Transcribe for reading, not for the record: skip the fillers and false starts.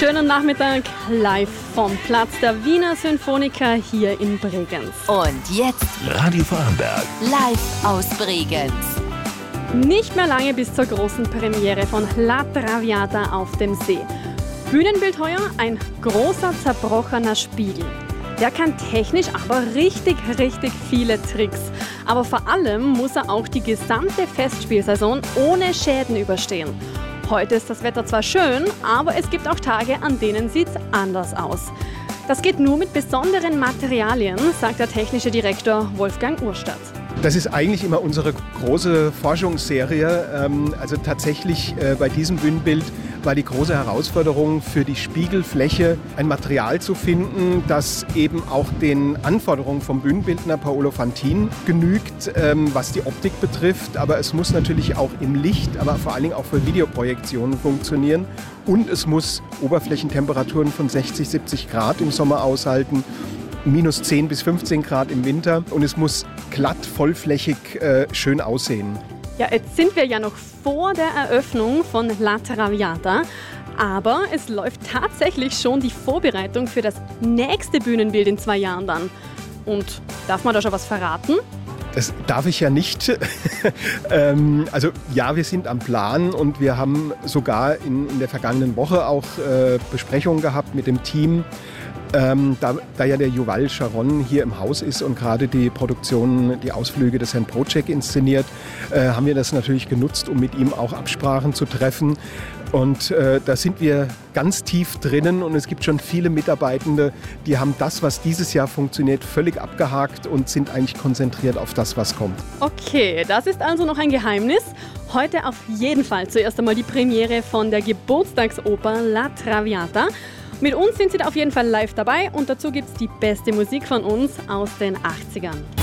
Schönen Nachmittag, live vom Platz der Wiener Sinfoniker hier in Bregenz. Und jetzt Radio Vorarlberg. live aus Bregenz. Nicht mehr lange bis zur großen Premiere von La Traviata auf dem See. Bühnenbild heuer ein großer zerbrochener Spiegel. Der kann technisch aber richtig viele Tricks. Aber vor allem muss er auch die gesamte Festspielsaison ohne Schäden überstehen. Heute ist das Wetter zwar schön, aber es gibt auch Tage, an denen sieht es anders aus. Das geht nur mit besonderen Materialien, sagt der technische Direktor Wolfgang Urstadt. Das ist eigentlich immer unsere große Forschungsserie. Also tatsächlich bei diesem Bühnenbild war die große Herausforderung für die Spiegelfläche ein Material zu finden, das eben auch den Anforderungen vom Bühnenbildner Paolo Fantin genügt, was die Optik betrifft. Aber es muss natürlich auch im Licht, aber vor allen Dingen auch für Videoprojektionen funktionieren. Und es muss Oberflächentemperaturen von 60, 70 Grad im Sommer aushalten. Minus 10 bis 15 Grad im Winter und es muss glatt, vollflächig schön aussehen. Ja, jetzt sind wir ja noch vor der Eröffnung von La Traviata, aber es läuft tatsächlich schon die Vorbereitung für das nächste Bühnenbild in 2 Jahren dann. Und darf man da schon was verraten? Das darf ich ja nicht. Also ja, wir sind am Plan und wir haben sogar in der vergangenen Woche auch Besprechungen gehabt mit dem Team. Da ja der Yuval Sharon hier im Haus ist und gerade die Produktion, die Ausflüge des Herrn Procek inszeniert, haben wir das natürlich genutzt, um mit ihm auch Absprachen zu treffen. Und da sind wir ganz tief drinnen und es gibt schon viele Mitarbeitende, die haben das, was dieses Jahr funktioniert, völlig abgehakt und sind eigentlich konzentriert auf das, was kommt. Okay, das ist also noch ein Geheimnis. Heute auf jeden Fall zuerst einmal die Premiere von der Geburtstagsoper La Traviata. Mit uns sind Sie da auf jeden Fall live dabei und dazu gibt es die beste Musik von uns aus den 80ern.